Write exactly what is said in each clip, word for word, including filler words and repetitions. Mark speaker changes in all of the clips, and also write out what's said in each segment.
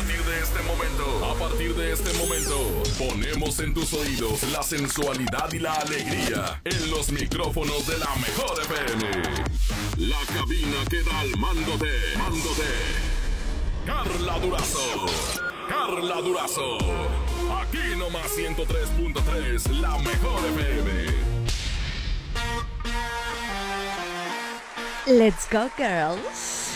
Speaker 1: partir de este momento, a partir de este momento, ponemos en tus oídos la sensualidad y la alegría en los micrófonos de la Mejor F M. La cabina queda al mando de, mando de Carla Durazo. Carla Durazo. Aquí nomás ciento tres punto tres, la Mejor F M.
Speaker 2: Let's go, girls.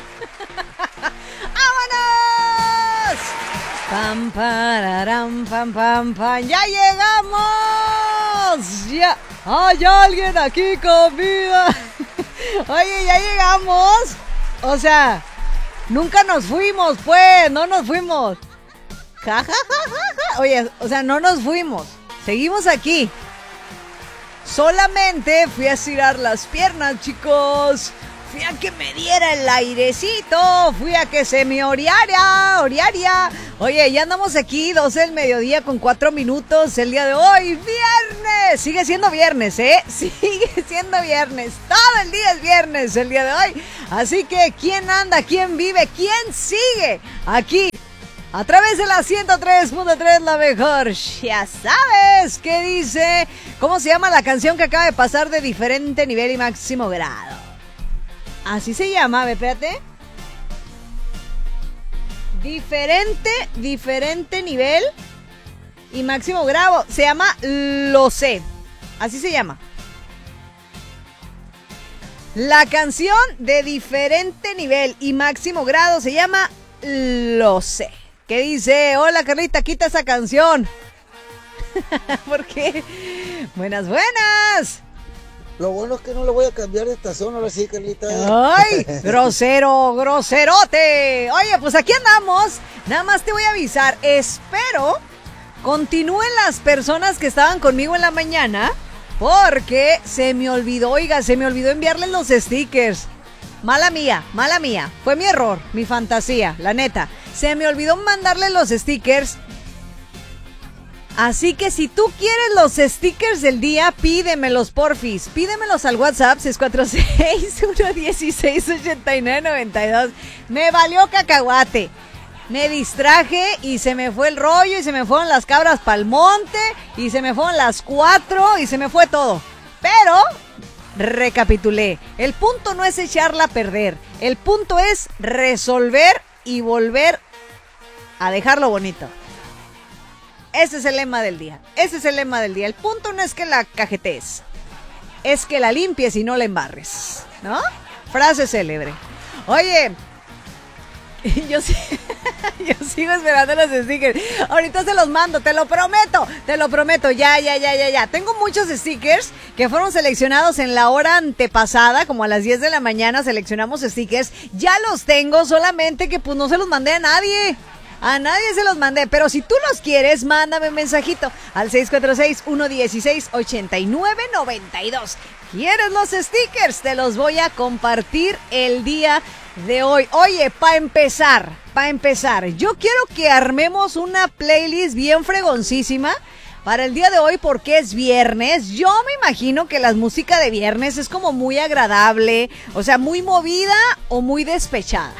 Speaker 2: ¡Vámonos! Pam, pararam, pam, pam, pam. ¡Ya llegamos! ¡Ya! ¡Hay alguien aquí conmigo! Oye, ya llegamos. O sea, nunca nos fuimos, pues. No nos fuimos. Ja, ja, ja, ja, ja. Oye, o sea, no nos fuimos. Seguimos aquí. Solamente fui a estirar las piernas, chicos. Fui a que me diera el airecito. Fui a que se me oreara, orearia. Oye, ya andamos aquí, doce del mediodía con cuatro minutos el día de hoy. ¡Viernes! Sigue siendo viernes, ¿eh? Sigue siendo viernes. Todo el día es viernes el día de hoy. Así que, ¿quién anda? ¿Quién vive? ¿Quién sigue? Aquí. A través de la ciento tres punto tres, la mejor. Ya sabes qué dice. ¿Cómo se llama la canción que acaba de pasar de diferente nivel y máximo grado? Así se llama, ve, espérate. Diferente, diferente nivel y máximo grado. Se llama Lo sé. Así se llama. La canción de diferente nivel y máximo grado se llama Lo sé. ¿Qué dice? Hola, Carlita, quita esa canción. ¿Por qué? Buenas, buenas.
Speaker 3: Lo bueno es que no le voy a cambiar de estación, ahora sí, Carlita.
Speaker 2: ¡Ay! ¡Grosero, groserote! Oye, pues aquí andamos. Nada más te voy a avisar. Espero continúen las personas que estaban conmigo en la mañana, porque se me olvidó, oiga, se me olvidó enviarles los stickers. Mala mía, mala mía. Fue mi error, mi fantasía, la neta. Se me olvidó mandarle los stickers. Así que si tú quieres los stickers del día, pídemelos, porfis. Pídemelos al WhatsApp seis cuatro seis, uno uno seis, ocho nueve nueve dos. Me valió cacahuate. Me distraje y se me fue el rollo y se me fueron las cabras pa'l monte y se me fueron las cuatro y se me fue todo. Pero recapitulé. El punto no es echarla a perder. El punto es resolver y volver a dejarlo bonito. Ese es el lema del día. Ese es el lema del día. El punto no es que la cajetees, es que la limpies y no la embarres, ¿no? Frase célebre. Oye, yo, yo sigo esperando los stickers. Ahorita se los mando, te lo prometo. Te lo prometo, ya, ya, ya, ya, ya. Tengo muchos stickers que fueron seleccionados en la hora antepasada, como a las diez de la mañana seleccionamos stickers. Ya los tengo, solamente que pues no se los mandé a nadie. A nadie se los mandé, pero si tú los quieres, mándame un mensajito al seis cuatro seis, uno uno seis, ocho nueve nueve dos. ¿Quieres los stickers? Te los voy a compartir el día de hoy. Oye, para empezar, para empezar, yo quiero que armemos una playlist bien fregoncísima para el día de hoy porque es viernes. Yo me imagino que la música de viernes es como muy agradable, o sea, muy movida o muy despechada.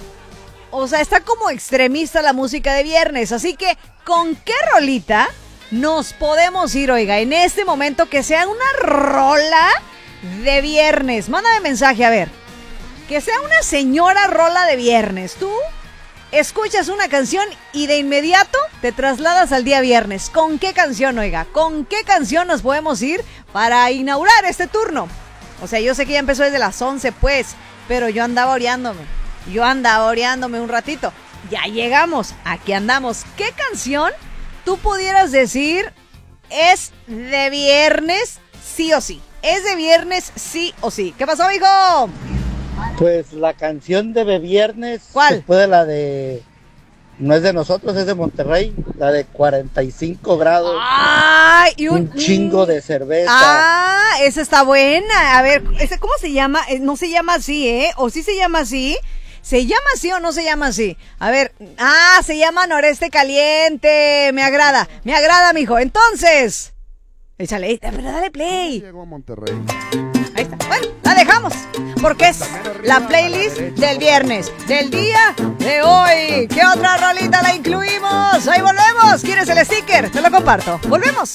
Speaker 2: O sea, está como extremista la música de viernes. Así que, ¿con qué rolita nos podemos ir, oiga, en este momento que sea una rola de viernes? Mándame mensaje, a ver. Que sea una señora rola de viernes. Tú escuchas una canción y de inmediato te trasladas al día viernes. ¿Con qué canción, oiga? ¿Con qué canción nos podemos ir para inaugurar este turno? O sea, yo sé que ya empezó desde las once, pues, pero yo andaba oreándome. Yo andaba oreándome un ratito. Ya llegamos, aquí andamos. ¿Qué canción tú pudieras decir es de viernes sí o sí? Es de viernes sí o sí. ¿Qué pasó, hijo?
Speaker 3: Pues la canción de viernes.
Speaker 2: ¿Cuál?
Speaker 3: Después de la de... No es de nosotros, es de Monterrey. La de cuarenta y cinco grados.
Speaker 2: ¡Ay! Y un,
Speaker 3: un chingo de cerveza.
Speaker 2: ¡Ah! Esa está buena. A ver, ¿ese cómo se llama? No se llama así, ¿eh? ¿O sí se llama así? ¿Se llama así o no se llama así? A ver, ah, se llama Noreste Caliente. Me agrada, me agrada, mijo. Entonces, échale, dale play.
Speaker 4: Llegó a Monterrey.
Speaker 2: Ahí está. Bueno, la dejamos. Porque es la playlist del viernes, del día de hoy. ¿Qué otra rolita la incluimos? Ahí volvemos. ¿Quieres el sticker? Te lo comparto. Volvemos.